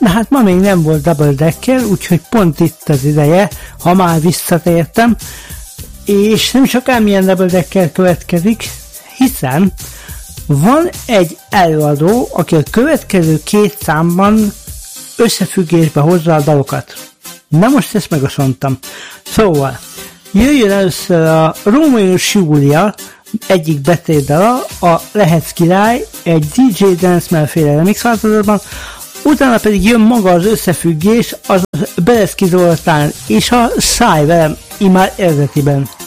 Na hát ma még nem volt Double Decker, úgyhogy pont itt az ideje, ha már visszatértem, és nem soká milyen Double Decker következik, hiszen van egy előadó, aki a következő 2 számban összefüggésbe hozza a dalokat. Na most ezt megoszontam. Szóval, jöjjön először a Rómeó és Júlia egyik betétdala, a Lehetsz király, egy DJ Dance féle remix változatban, utána pedig jön maga az összefüggés, az Bereszki Zoltán és a Száj velem, immár eredetiben.